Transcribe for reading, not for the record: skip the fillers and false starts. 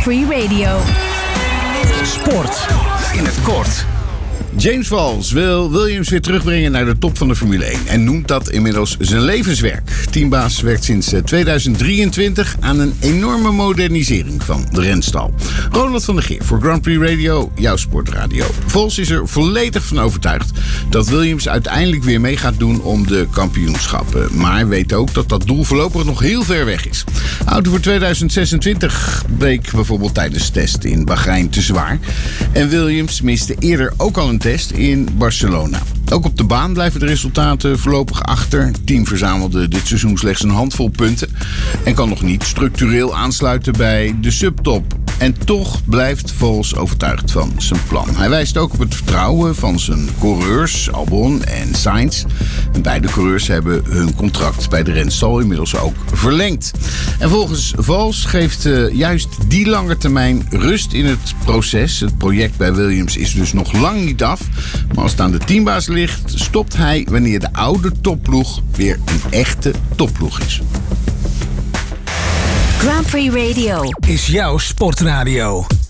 Grand Prix Radio. Sport in het kort. James Vals wil Williams weer terugbrengen naar de top van de Formule 1 en noemt dat inmiddels zijn levenswerk. Teambaas werkt sinds 2023 aan een enorme modernisering van de renstal. Ronald van der Geer voor Grand Prix Radio, jouw sportradio. Vals is er volledig van overtuigd dat Williams uiteindelijk weer mee gaat doen om de kampioenschappen. Maar weet ook dat dat doel voorlopig nog heel ver weg is. Auto voor 2026 bleek bijvoorbeeld tijdens de test in Bahrein te zwaar. En Williams miste eerder ook al een test in Barcelona. Ook op de baan blijven de resultaten voorlopig achter. Het team verzamelde dit seizoen slechts een handvol punten en kan nog niet structureel aansluiten bij de subtop. En toch blijft Vals overtuigd van zijn plan. Hij wijst ook op het vertrouwen van zijn coureurs, Albon en Sainz. En beide coureurs hebben hun contract bij de renstal inmiddels ook verlengd. En volgens Vals geeft juist die lange termijn rust in het proces. Het project bij Williams is dus nog lang niet af. Maar als het aan de teambaas ligt, stopt hij wanneer de oude topploeg weer een echte topploeg is. Grand Prix Radio Is jouw sportradio.